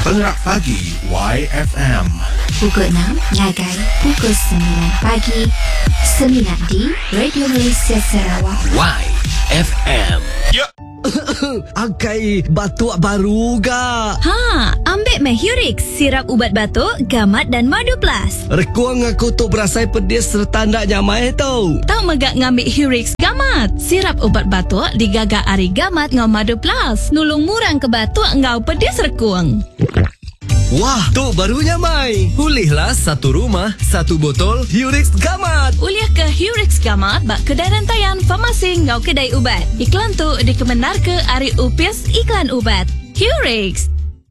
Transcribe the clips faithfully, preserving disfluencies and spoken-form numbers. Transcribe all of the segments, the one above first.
Perak Pagi Y F M. Pukul enam, ngagai pukul sembilan pagi. Sembilan di Radio Malaysia Sarawak. Y F M. Ya. Angkai batuk baru ga? Ha, ambil Mehurix, sirap ubat batuk, gamat dan madu plus. Rekuang aku tu berasai pedis serta ndak nyamai tau. Tahu megak ngambil Hurix gamat. Sirap ubat batuk digagak ari gamat ngau madu plus. Nulung murang ke batuk ngau pedis rekuang. Wah, tu barunya mai. Pulihlah satu rumah, satu botol Hurix Gamat. Uliah ke Hurix gamat bak kedai rantaian farmasi ngau kedai ubat. Iklan tu dikemenar ke ari upis iklan ubat. Hurix.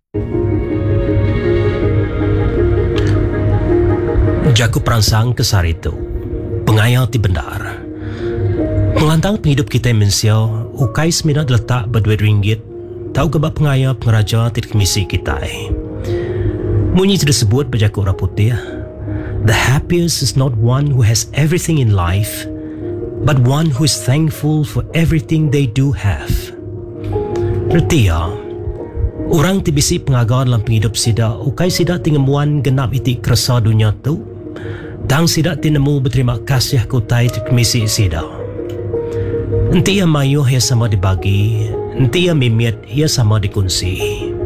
Jaku perangsang kesar itu. Pengayal ti bendar. Melantang penghidup kita mensia, ukai semina letak berduit ringgit. Tahu ke bak pengayal pengeraja ti komisi kita. Munyi itu disebut berjaku orang putih. The happiest is not one who has everything in life, but one who is thankful for everything they do have. Reti ya, orang ti bisi pengagar dalam penghidup sida, ukai sida tingemuan genap iti kerasa dunia tu, tang sida tinemu berterima kasih kutai ti komisi sida. Enti ya mayuh ya sama dibagi, enti ya mimiat ya sama dikunci.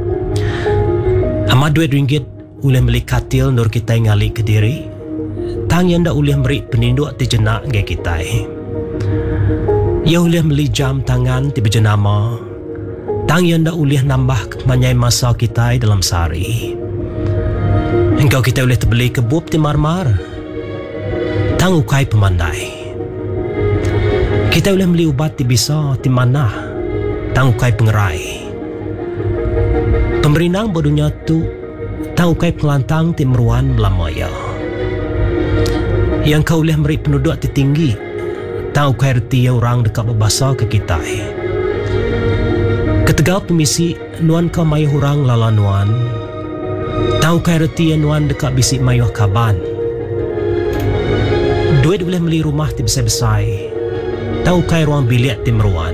Amat duit ringgit uleh beli katil nur kita ngali ke diri, tang yang dah uleh beri peninduk ti jenak gaya kita. Ya uleh beli jam tangan ti berjenama, tang yang dah uleh nambah manyai masa kita dalam sehari. Engkau kita uleh terbeli kebub ti marmar, tang ukai pemandai. Kita uleh beli ubat ti bisa ti manah, tang ukai pengerai. Pemberinang berdunia tu tahu kai pelantang ti meruan belamaya. Yang kau boleh beri penduduk ti tinggi, tahu kai reti orang dekat berbahasa ke kita. Ketegal pemisi nuan kau mayuh orang lala nuan, tahu kai reti nuan dekat bisi mayuh kaban. Duit boleh beli rumah ti besar-besar, tahu kai ruang bilik ti meruan.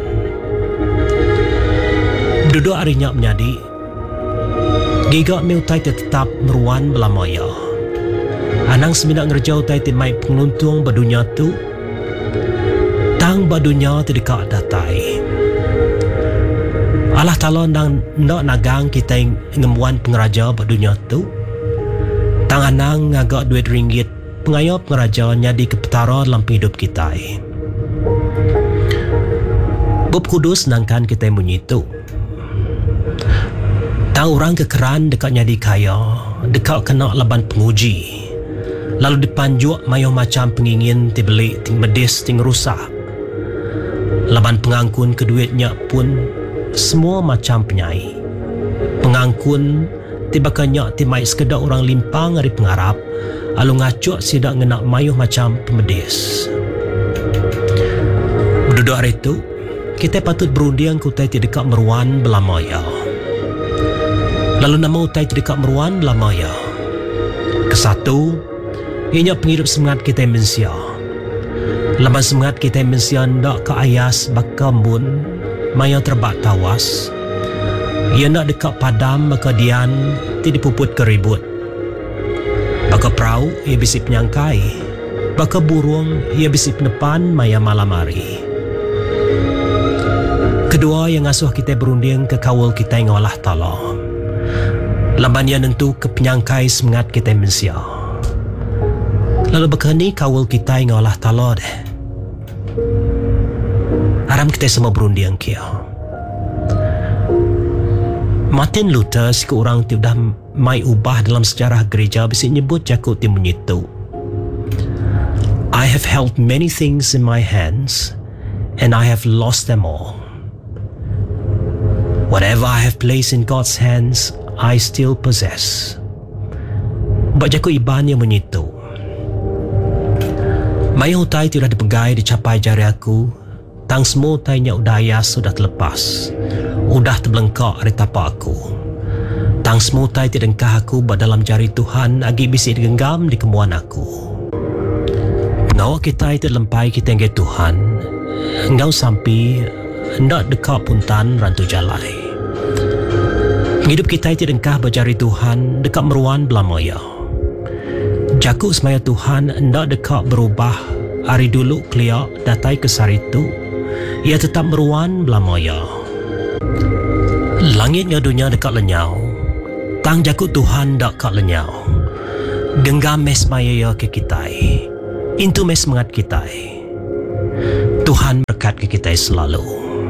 Duduk harinya menjadi gigak mi utai tetap meruan belamaya. Anang seminat ngerjau utai ti mai penguntung badunya tu, tang badunya ti dekat datai. Allah Ta'ala nang nak nagang kita ngemuan pengeraja badunya tu, tang anang ngagak duit ringgit pengayap pengeraja nyadi kepetara dalam hidup kita. Bob kudus nangkan kita bunyi tu. Tahu orang kekeran dekat nyadi kaya, dekat kena laban penguji. Lalu dipanjuk mayuh macam pengingin ti beli, ting medis, ting rusak. Laban pengangkun keduitnya pun semua macam penyai. Pengangkun ti bakanya ti mai sekedar orang limpang dari pengharap, lalu ngacuk sidak ngenak mayuh macam pemedis. Berduduk hari itu, kita patut berunding kutai ti dekat meruan belamaya. Lalu nama utai dekat meruan belamaya. Kesatu, ianya penghidup semangat kita mensia. Laban semangat kita mensia ndak ke ayas bakambun, maya terbat tawas. Ia nak dekat padam maka dian ti dipuput keribut. Baka perahu ia bisi penyangkai, baka burung ia bisi penepan maya malam hari. Kedua yang asuh kita berunding ke kawal kita yang Allah Ta'ala. Laban yang nentu ke penyangkai semangat kita mensia. Lalu berkeni kawal kita yang Allah Ta'ala deh. Aram kita semua berunding kia. Martin Luther si orang tu dah mai ubah dalam sejarah gereja bisi nyebut jakut ti menyitu. I have held many things in my hands and I have lost them all. Whatever I have placed in God's hands, I still possess. Baca ku iban yang menyitu. Maya utai tidak dipegai dicapai jari aku. Tang semua utainya udaya sudah terlepas. Udah terbelengkak dari tapak aku. Tang semua utai tidak engkah aku dalam jari Tuhan agi bisi digenggam di kemuan aku. Ngau kita itu lempai kita yang Tuhan. Ngau sampai hendak dekat puntan rantu jalai. Hidup kita tidakkah berjari Tuhan dekat meruan belamoya. Jakuk semaya Tuhan hendak dekat berubah hari dulu keliak datai kesar itu. Ia tetap meruan belamoya. Langit nyo dunia dekat lenyau. Tang jakuk Tuhan dak kat lenyau. Genggam mes maya ya ke kitai. Intu mes mengat kitai. Tuhan berkat ke kitai selalu.